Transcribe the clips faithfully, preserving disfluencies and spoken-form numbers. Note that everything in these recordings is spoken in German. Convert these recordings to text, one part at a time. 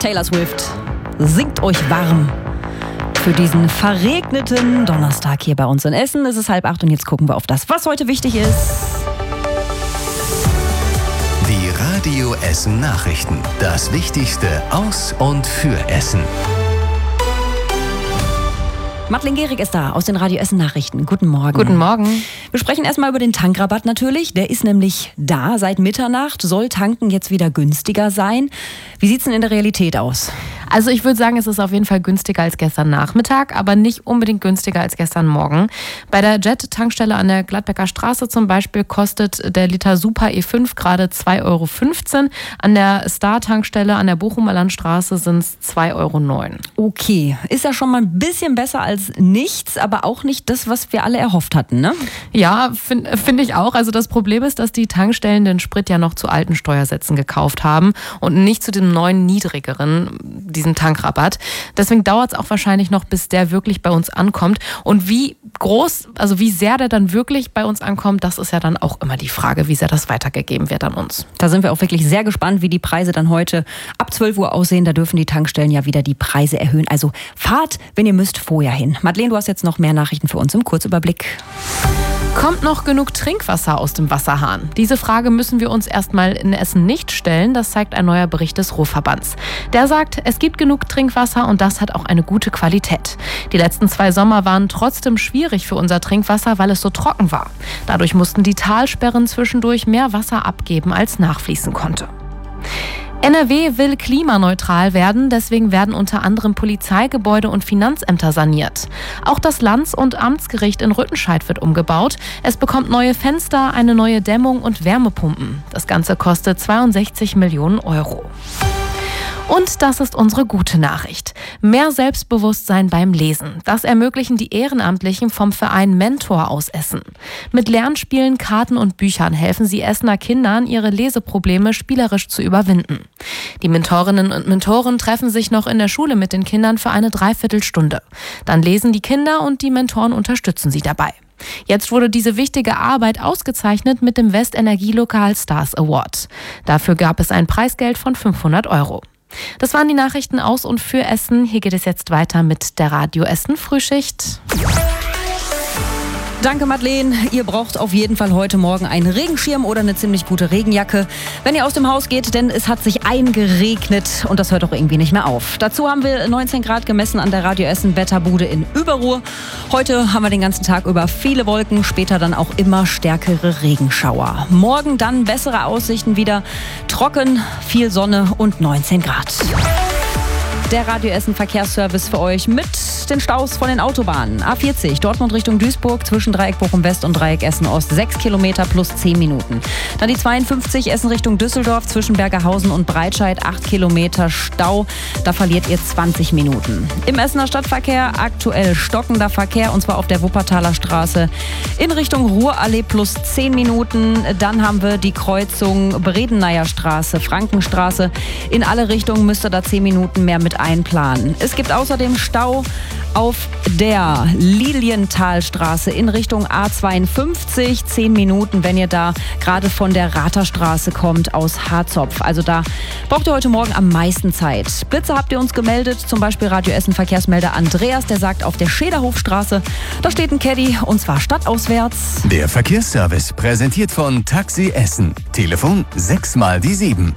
Taylor Swift singt euch warm für diesen verregneten Donnerstag hier bei uns in Essen. Es ist halb acht und jetzt gucken wir auf das, was heute wichtig ist. Die Radio Essen Nachrichten. Das Wichtigste aus und für Essen. Madeleine Gehrig ist da aus den Radio Essen Nachrichten. Guten Morgen. Guten Morgen. Wir sprechen erstmal über den Tankrabatt natürlich. Der ist nämlich da. Seit Mitternacht soll Tanken jetzt wieder günstiger sein. Wie sieht es denn in der Realität aus? Also ich würde sagen, es ist auf jeden Fall günstiger als gestern Nachmittag, aber nicht unbedingt günstiger als gestern Morgen. Bei der Jet-Tankstelle an der Gladbecker Straße zum Beispiel kostet der Liter Super E fünf gerade zwei Euro fünfzehn. An der Star-Tankstelle an der Bochumer Landstraße sind es zwei Euro neun. Okay, ist ja schon mal ein bisschen besser als nichts, aber auch nicht das, was wir alle erhofft hatten, ne? Ja, finde find ich auch. Also das Problem ist, dass die Tankstellen den Sprit ja noch zu alten Steuersätzen gekauft haben und nicht zu dem neuen, niedrigeren, diesen Tankrabatt. Deswegen dauert es auch wahrscheinlich noch, bis der wirklich bei uns ankommt. Und wie groß, also wie sehr der dann wirklich bei uns ankommt, das ist ja dann auch immer die Frage, wie sehr das weitergegeben wird an uns. Da sind wir auch wirklich sehr gespannt, wie die Preise dann heute ab zwölf Uhr aussehen. Da dürfen die Tankstellen ja wieder die Preise erhöhen. Also fahrt, wenn ihr müsst, vorher hin. Madeleine, du hast jetzt noch mehr Nachrichten für uns im Kurzüberblick. Kommt noch genug Trinkwasser aus dem Wasserhahn? Diese Frage müssen wir uns erstmal in Essen nicht stellen. Das zeigt ein neuer Bericht des Ruhrverbands. Der sagt, es gibt genug Trinkwasser und das hat auch eine gute Qualität. Die letzten zwei Sommer waren trotzdem schwierig für unser Trinkwasser, weil es so trocken war. Dadurch mussten die Talsperren zwischendurch mehr Wasser abgeben, als nachfließen konnte. N R W will klimaneutral werden, deswegen werden unter anderem Polizeigebäude und Finanzämter saniert. Auch das Lands- und Amtsgericht in Rüttenscheid wird umgebaut. Es bekommt neue Fenster, eine neue Dämmung und Wärmepumpen. Das Ganze kostet zweiundsechzig Millionen Euro. Und das ist unsere gute Nachricht. Mehr Selbstbewusstsein beim Lesen. Das ermöglichen die Ehrenamtlichen vom Verein Mentor aus Essen. Mit Lernspielen, Karten und Büchern helfen sie Essener Kindern, ihre Leseprobleme spielerisch zu überwinden. Die Mentorinnen und Mentoren treffen sich noch in der Schule mit den Kindern für eine Dreiviertelstunde. Dann lesen die Kinder und die Mentoren unterstützen sie dabei. Jetzt wurde diese wichtige Arbeit ausgezeichnet mit dem Westenergie Local Stars Award. Dafür gab es ein Preisgeld von fünfhundert Euro. Das waren die Nachrichten aus und für Essen. Hier geht es jetzt weiter mit der Radio Essen Frühschicht. Danke, Madeleine. Ihr braucht auf jeden Fall heute Morgen einen Regenschirm oder eine ziemlich gute Regenjacke, wenn ihr aus dem Haus geht, denn es hat sich eingeregnet und das hört auch irgendwie nicht mehr auf. Dazu haben wir neunzehn Grad gemessen an der Radio Essen Wetterbude in Überruhr. Heute haben wir den ganzen Tag über viele Wolken, später dann auch immer stärkere Regenschauer. Morgen dann bessere Aussichten wieder, trocken, viel Sonne und neunzehn Grad. Der Radio Essen Verkehrsservice für euch mit den Staus von den Autobahnen. A vierzig, Dortmund Richtung Duisburg, zwischen Dreieck Bochum West und Dreieck Essen Ost, sechs Kilometer plus zehn Minuten. Dann die zweiundfünfzig, Essen Richtung Düsseldorf, zwischen Bergerhausen und Breitscheid, acht Kilometer Stau. Da verliert ihr zwanzig Minuten. Im Essener Stadtverkehr aktuell stockender Verkehr, und zwar auf der Wuppertaler Straße in Richtung Ruhrallee plus zehn Minuten. Dann haben wir die Kreuzung Bredeneier Straße, Frankenstraße. In alle Richtungen müsst ihr da zehn Minuten mehr mit einplanen. Es gibt außerdem Stau auf der Lilienthalstraße in Richtung A zweiundfünfzig. zehn Minuten, wenn ihr da gerade von der Raterstraße kommt aus Harzopf. Also da braucht ihr heute Morgen am meisten Zeit. Blitze habt ihr uns gemeldet, zum Beispiel Radio Essen Verkehrsmelder Andreas, der sagt, auf der Schäderhofstraße, da steht ein Caddy und zwar stadtauswärts. Der Verkehrsservice präsentiert von Taxi Essen. Telefon sechs mal die sieben.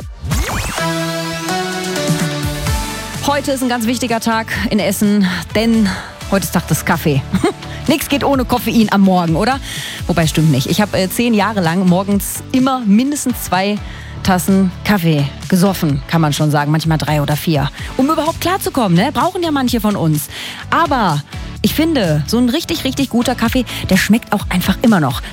Heute ist ein ganz wichtiger Tag in Essen, denn heute ist Tag des Kaffee. Nichts geht ohne Koffein am Morgen, oder? Wobei, stimmt nicht. Ich habe äh, zehn Jahre lang morgens immer mindestens zwei Tassen Kaffee gesoffen, kann man schon sagen. Manchmal drei oder vier. Um überhaupt klarzukommen, ne? Brauchen ja manche von uns. Aber ich finde, so ein richtig, richtig guter Kaffee, der schmeckt auch einfach immer noch.